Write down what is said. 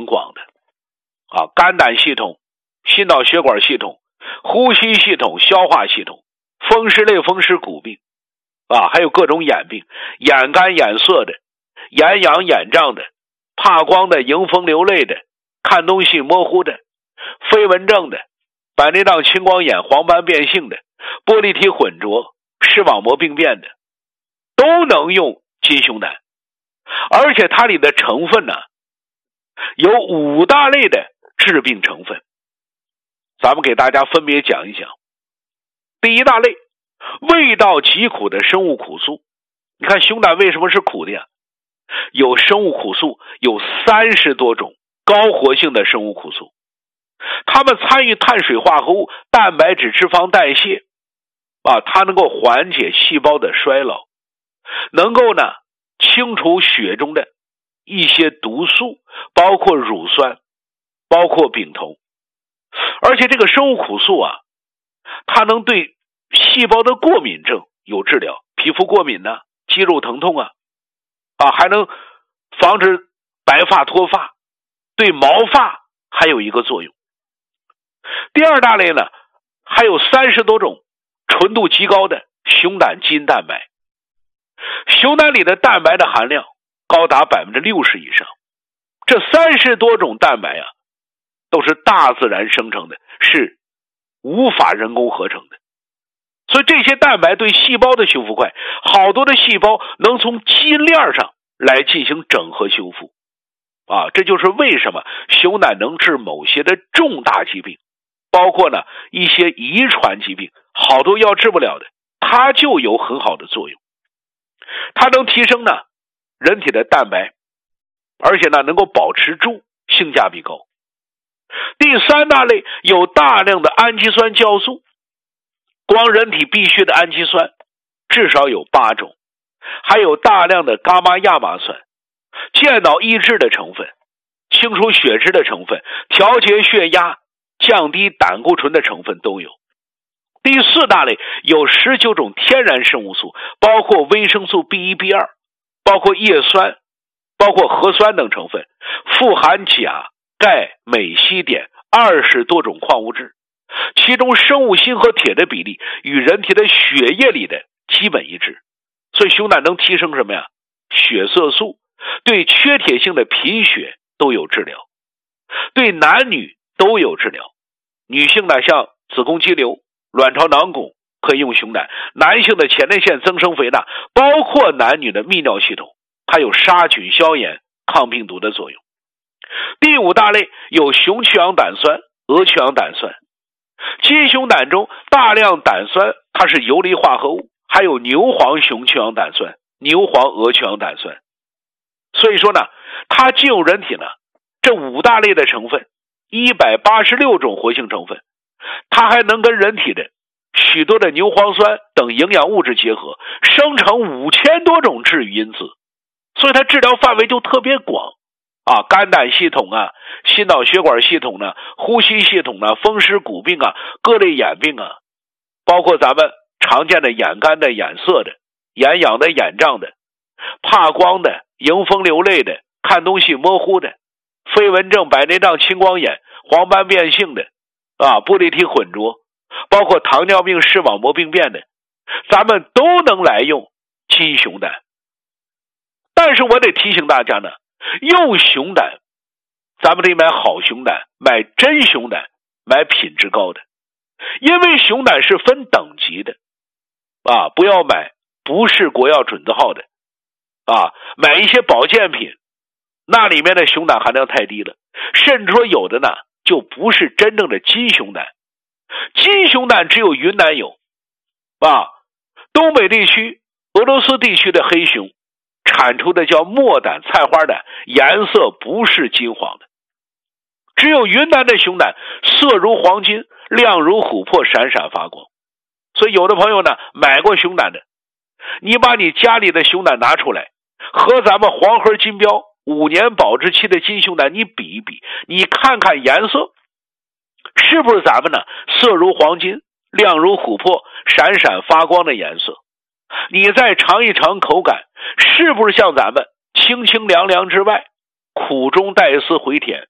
常广的肝胆系统、心脑血管系统、呼吸系统、消化系统、风湿类风湿骨病还有各种眼病，眼干眼涩的、眼痒眼胀的、怕光的、迎风流泪的、看东西模糊的、飞蚊症的、白内障青光眼、黄斑变性的、玻璃体混浊、视网膜病变的，都能用金熊胆。而且它里的成分呢，有5大类的致病成分，咱们给大家分别讲一讲。第一大类，味道极苦的生物苦素。你看熊胆为什么是苦的呀？有生物苦素有30多种高活性的生物苦素，它们参与碳水化合物、蛋白质、脂肪代谢它能够缓解细胞的衰老，能够呢清除血中的一些毒素，包括乳酸，包括丙酮。而且这个生物苦素它能对细胞的过敏症有治疗，皮肤过敏肌肉疼痛还能防止白发脱发，对毛发还有一个作用。第二大类呢，还有30多种纯度极高的熊胆基因蛋白。熊胆里的蛋白的含量高达60%以上，这30多种蛋白都是大自然生成的，是无法人工合成的。所以这些蛋白对细胞的修复快，好多的细胞能从基因链上来进行整合修复这就是为什么熊胆能治某些的重大疾病，包括呢一些遗传疾病，好多药治不了的，它就有很好的作用。它能提升呢人体的蛋白，而且呢能够保持住，性价比高。第三大类，有大量的氨基酸酵素。光人体必需的氨基酸至少有8种，还有大量的伽马亚麻酸，健脑益智的成分，清除血脂的成分，调节血压，降低胆固醇的成分都有。第四大类，有19种天然生物素，包括维生素 B1、B2， 包括叶酸，包括核酸等成分，富含钾、钙、镁、硒、碘20多种矿物质，其中生物锌和铁的比例与人体的血液里的基本一致。所以熊胆能提升什么呀？血色素，对缺铁性的贫血都有治疗，对男女都有治疗。女性呢，像子宫肌瘤、卵巢囊肿可以用熊胆，男性的前列腺增生肥大，包括男女的泌尿系统，它有杀菌消炎、抗病毒的作用。第五大类，有雄曲氧胆酸、鹅曲氧胆酸。金熊胆中大量胆酸，它是游离化合物，还有牛黄雄曲氧胆酸、牛黄鹅曲氧胆酸。所以说呢，它进入人体呢，这5大类的成分，186种活性成分，它还能跟人体的许多的牛磺酸等营养物质结合，生成5000多种治愈因子，所以它治疗范围就特别广肝胆系统心脑血管系统呼吸系统风湿骨病各类眼病包括咱们常见的眼干的、眼涩的、眼痒的、眼胀的、怕光的、迎风流泪的、看东西模糊的、飞蚊症、白内障青光眼、黄斑变性的玻璃体混浊，包括糖尿病、视网膜病变的，咱们都能来用金熊胆。但是我得提醒大家呢，用熊胆咱们得买好熊胆，买真熊胆，买品质高的，因为熊胆是分等级的不要买不是国药准字号的买一些保健品，那里面的熊胆含量太低了，甚至说有的呢就不是真正的金熊胆。金熊胆只有云南有东北地区、俄罗斯地区的黑熊产出的叫墨胆、菜花胆，颜色不是金黄的。只有云南的熊胆色如黄金，亮如琥珀，闪闪发光。所以有的朋友呢买过熊胆的，你把你家里的熊胆拿出来和咱们黄河金标5年保质期的金熊胆你比一比，你看看颜色是不是咱们呢色如黄金、亮如琥珀、闪闪发光的颜色，你再尝一尝口感，是不是像咱们清清凉凉之外苦中带丝回甜，